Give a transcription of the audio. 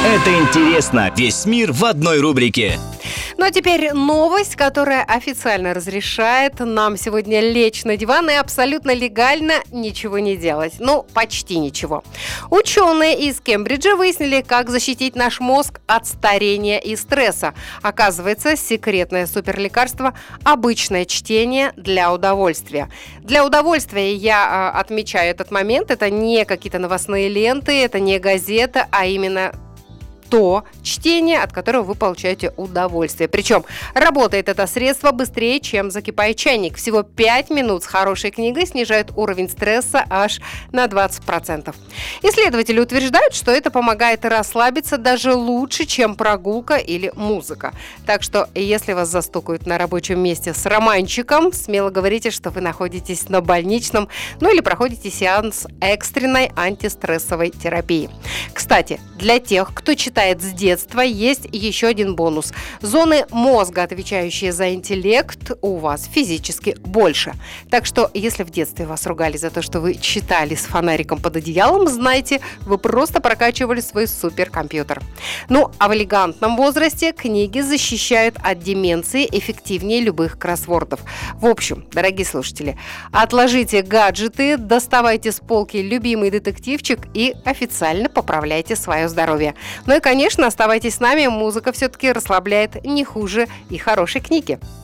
Это интересно. Весь мир в одной рубрике. Ну а теперь новость, которая официально разрешает нам сегодня лечь на диван и абсолютно легально ничего не делать. Ну, почти ничего. Ученые из Кембриджа выяснили, как защитить наш мозг от старения и стресса. Оказывается, секретное суперлекарство – обычное чтение для удовольствия. Для удовольствия я отмечаю этот момент. Это не какие-то новостные ленты, это не газета, а именно то чтение, от которого вы получаете удовольствие. Причем работает это средство быстрее, чем закипает чайник. Всего 5 минут с хорошей книгой снижают уровень стресса аж на 20%. Исследователи утверждают, что это помогает расслабиться даже лучше, чем прогулка или музыка. Так что, если вас застукают на рабочем месте с романчиком, смело говорите, что вы находитесь на больничном, ну или проходите сеанс экстренной антистрессовой терапии. Кстати, для тех, кто читает с детства, есть еще один бонус. Зоны мозга, отвечающие за интеллект, у вас физически больше. Так что, если в детстве вас ругали за то, что вы читали с фонариком под одеялом, знайте, вы просто прокачивали свой суперкомпьютер. Ну, а в элегантном возрасте книги защищают от деменции эффективнее любых кроссвордов. В общем, дорогие слушатели, отложите гаджеты, доставайте с полки любимый детективчик и официально поправляйте свое здоровье. Ну и, конечно, оставайтесь с нами, музыка все-таки расслабляет не хуже и хорошей книги.